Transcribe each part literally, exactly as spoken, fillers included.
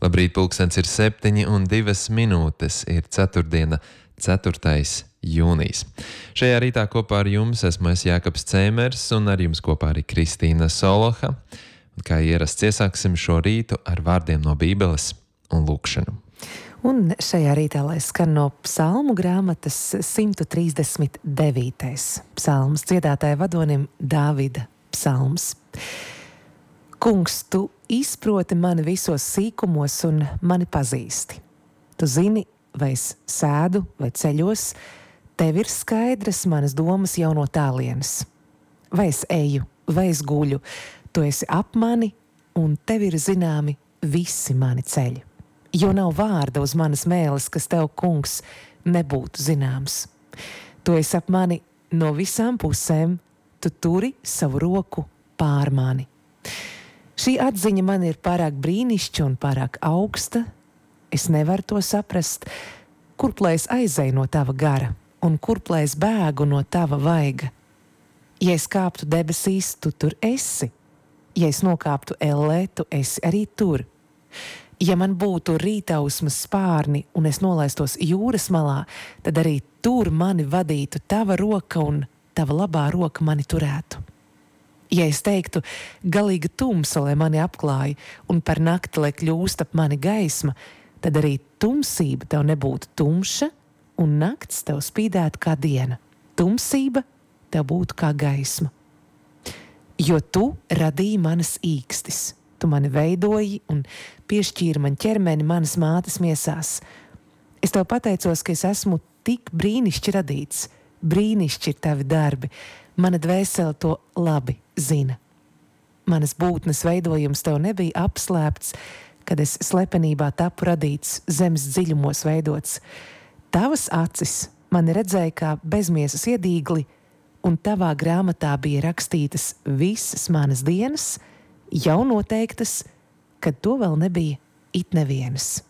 Labrīt, pulkstens ir septiņi un divas minūtes, ir ceturtdiena, ceturtais jūnijas. Šajā rītā kopā ar jums esmu es Jākaps Cēmers un ar jums kopā arī Kristīna Soloha. Un kā ierasts, iesāksim šo rītu ar vārdiem no Bībeles un lūkšanu. Un šajā rītā, lai skan no psalmu grāmatas simt trīsdesmit devītais psalms, dziedātāja vadonim Dāvida psalms. Kungs, tu izproti mani visos sīkumos un mani pazīsti. Tu zini, vai es sēdu vai ceļos, tev ir skaidras manas domas jau no tālienes. Vai es eju, vai es guļu, tu esi ap mani un tev ir zināmi visi mani ceļi. Jo nav vārda uz manas mēles, kas tev, kungs, nebūtu zināms. Tu esi ap mani no visām pusēm, tu turi savu roku pār mani. Šī atziņa man ir pārāk brīnišķa un pārāk augsta. Es nevaru to saprast, kurp lai es aizēju no tava gara un kurp lai es bēgu no tava vaiga. Ja es kāptu debesīs, tu tur esi. Ja es nokāptu ellē, tu esi arī tur. Ja man būtu rītausmas spārni un es nolaistos jūras malā, tad arī tur mani vadītu tava roka un tava labā roka mani turētu. Ja es teiktu, galīga tumsa, lai mani apklāja, un par nakti, lai kļūst ap mani gaisma, tad arī tumsība tev nebūtu tumša, un nakts tev spīdētu kā diena. Tumsība tev būtu kā gaisma. Jo tu radīji manas īkstis. Tu mani veidoji un piešķīri man ķermeni manas mātes miesās. Es tev pateicos, ka es esmu tik brīnišķi radīts. Brīnišķi ir tavi darbi. Mana dvēsele to labi zina. Manas būtnes veidojums tev nebija apslēpts, kad es slepenībā tapu radīts, zemes dziļumos veidots. Tavas acis mani redzēja kā bezmiesas iedīgli, un tavā grāmatā bija rakstītas visas manas dienas, jau noteiktas, kad to vēl nebija it nevienas.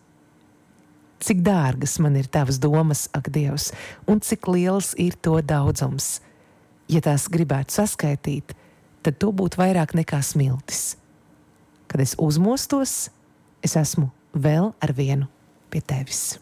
Cik dārgas man ir tavas domas, ak Dievs, un cik liels ir to daudzums. Ja tās gribētu saskaitīt, tad to būtu vairāk nekā smiltis. Kad es uzmostos, es esmu vēl ar vienu pie tevis.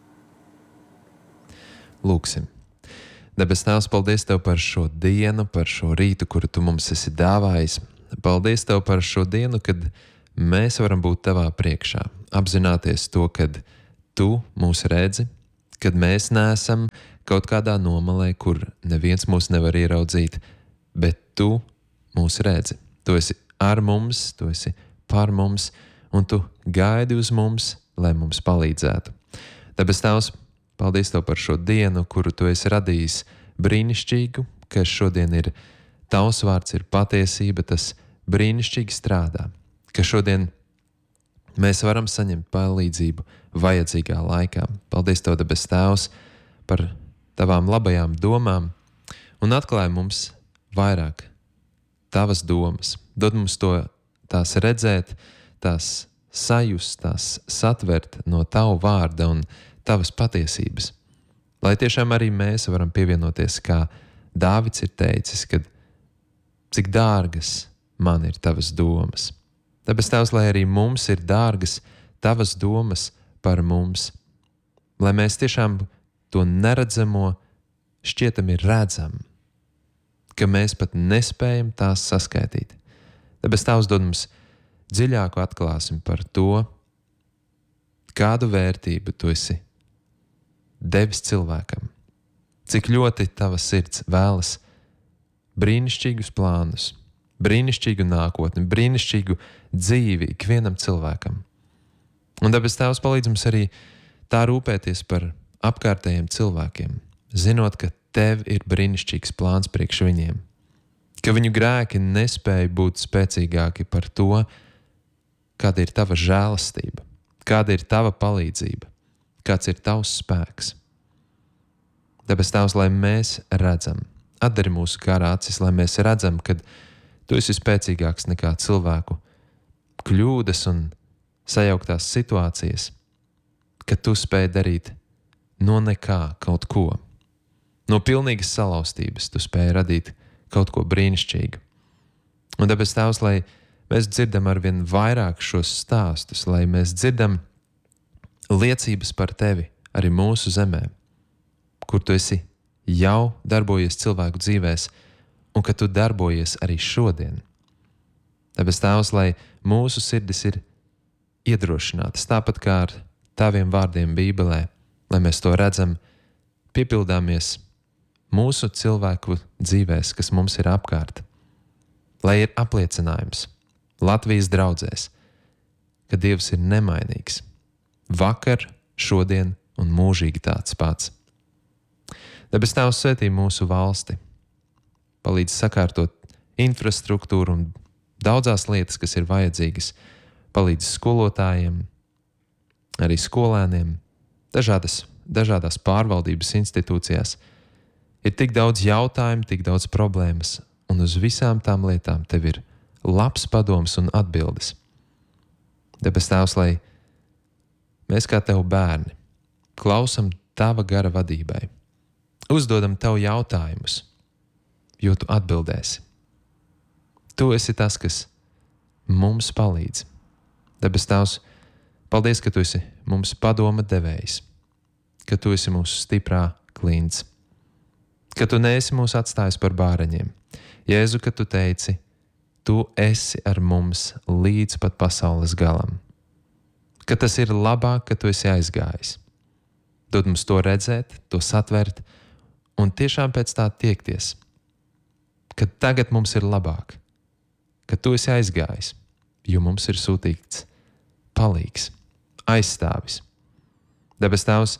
Lūksim. Debes Tēvs, paldies Tev par šo dienu, par šo rītu, kuru Tu mums esi dāvājis. Paldies Tev par šo dienu, kad mēs varam būt Tavā priekšā, apzināties to, kad Tu mūs redzi, kad mēs neesam kaut kādā nomalē, kur neviens mūs nevar ieraudzīt, bet Tu mūs redzi. Tu esi ar mums, Tu esi par mums, un Tu gaidi uz mums, lai mums palīdzētu. Debes Tēvs, paldies Tev par šo dienu, kuru Tu esi radījis brīnišķīgu, ka šodien ir Tavs vārds ir patiesība, tas brīnišķīgi strādā, ka šodien mēs varam saņemt palīdzību vajadzīgā laikā. Paldies Tev, debes Tēvs, par Tavām labajām domām un atklāj mums vairāk Tavas domas. Dod mums to tās redzēt, tās sajust, tās satvert no Tava vārda un Tavas patiesības. Lai tiešām arī mēs varam pievienoties, kā Dāvids ir teicis, kad cik dārgas man ir Tavas domas. Tāpēc Tēvs, lai arī mums ir dārgas Tavas domas par mums, lai mēs tiešām to neredzamo šķietami redzam, ka mēs pat nespējam tās saskaitīt. Tāpēc Tēvs dod mums dziļāku atklāsmi par to, kādu vērtību Tu esi devis cilvēkam, cik ļoti Tava sirds vēlas brīnišķīgus plānus, brīnišķīgu nākotni, brīnišķīgu dzīvi ikvienam cilvēkam. Un tāpēc Tēvs palīdz mums arī tā rūpēties par apkārtējiem cilvēkiem, zinot, ka Tev ir brīnišķīgs plāns priekš viņiem, ka viņu grēki nespēja būt spēcīgāki par to, kāda ir Tava žēlastība, kāda ir Tava palīdzība, kāds ir Tavs spēks. Tāpēc Tēvs, lai mēs redzam, atdari mūsu gara acis, lai mēs redzam, kad Tu esi spēcīgāks nekā cilvēku kļūdas un sajauktās situācijas, ka Tu spēj darīt no nekā kaut ko. No pilnīgas salauztības Tu spēj radīt kaut ko brīnišķīgu. Un tāpēc Tēvs, lai mēs dzirdam arvien vairāk šos stāstus, lai mēs dzirdam liecības par tevi arī mūsu zemē, kur tu esi jau darbojies cilvēku dzīvēs un ka tu darbojies arī šodien. Debes Tēvs, lai mūsu sirdis ir iedrošinātas, tāpat kā ar taviem vārdiem Bībelē, lai mēs to redzam, piepildāmies mūsu cilvēku dzīvēs, kas mums ir apkārt. Lai ir apliecinājums Latvijas draudzēs, ka Dievs ir nemainīgs, vakar, šodien un mūžīgi tāds pats. Debes Tēvs, svētī mūsu valsti, palīdz sakārtot infrastruktūru un daudzās lietas, kas ir vajadzīgas, palīdz skolotājiem, arī skolēniem, dažādas, dažādās pārvaldības institūcijās. Ir tik daudz jautājumu, tik daudz problēmas, un uz visām tām lietām tev ir labs padoms un atbildes. Debes Tēvs, lai mēs kā tev bērni klausam tava gara vadībai, uzdodam tev jautājumus, jo tu atbildēsi. Tu esi tas, kas mums palīdz. Debes Tēvs, paldies, ka tu esi mums padoma devējs, ka tu esi mūsu stiprā klints, ka tu neesi mūs atstājis par bāreņiem. Jēzu, ka tu teici, tu esi ar mums līdz pat pasaules galam, ka tas ir labāk, ka tu esi aizgājis. Dod mums to redzēt, to satvert un tiešām pēc tā tiekties, ka tagad mums ir labāk, ka tu esi aizgājis, jo mums ir sūtīts palīgs, aizstāvis. Debes Tēvs,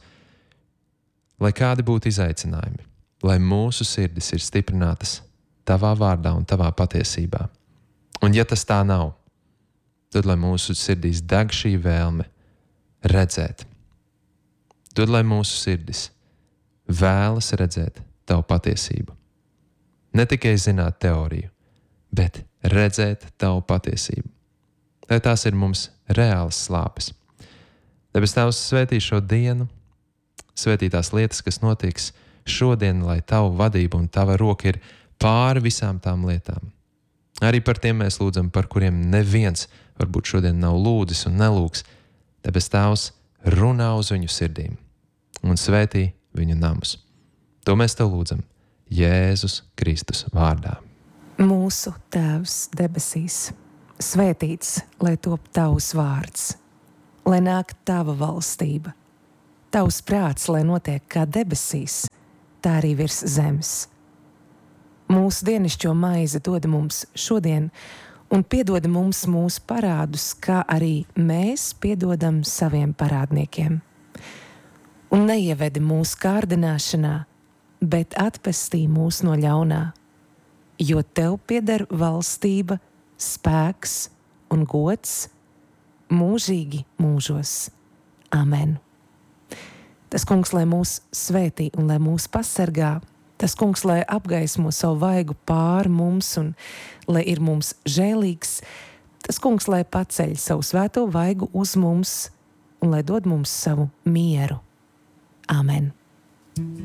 lai kādi būtu izaicinājumi, lai mūsu sirdis ir stiprinātas tavā vārdā un tavā patiesībā. Un ja tas tā nav, tad lai mūsu sirdīs deg šī vēlme redzēt. Tad lai mūsu sirdis vēlas redzēt tavu patiesību. Ne tikai zināt teoriju, bet redzēt tavu patiesību. Lai tās ir mums reālas slāpes. Debes Tēvs, svētī šo dienu, svētī tās lietas, kas notiks šodien, lai tavu vadību un tava roka ir pāri visām tām lietām. Arī par tiem mēs lūdzam, par kuriem neviens varbūt šodien nav lūdzis un nelūgs. Debes Tēvs, runā uz viņu sirdīm un svētī viņu namus. To mēs tev lūdzam Jēzus Kristus vārdā. Mūsu Tēvs debesīs, svētīts, lai top tavs vārds, lai nāk tava valstība, tavs prāts, lai notiek kā debesīs, tā arī virs zemes. Mūsu dienascho maizi dod mums šodien, un piedod mums mūsu parādus, kā arī mēs piedodam saviem parādniekiem. Un neievedi mūsu kārdināšanā, bet atpestī mūs no ļaunā, jo tev pieder valstība, spēks un gods mūžīgi mūžos. Amen. Tas Kungs, lai mūs svētī un lai mūs pasargā, tas Kungs, lai apgaismo savu vaigu pār mums un lai ir mums žēlīgs, tas Kungs, lai paceļ savu svēto vaigu uz mums un lai dod mums savu mieru. Amen.